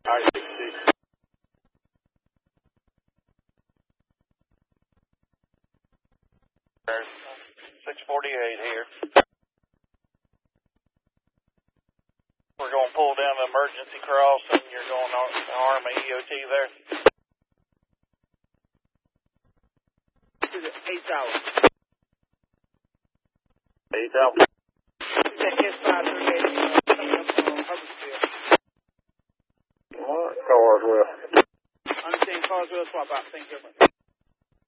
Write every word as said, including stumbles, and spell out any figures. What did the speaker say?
I sixty. six forty-eight here. We're going to pull down the emergency crossing. You're going on the Army E O T there. eight hours. eight hours. That S five thirty-eight coming up from Hubbardsville. What? Carswell. Understand Carswell swap out. Thank you very much.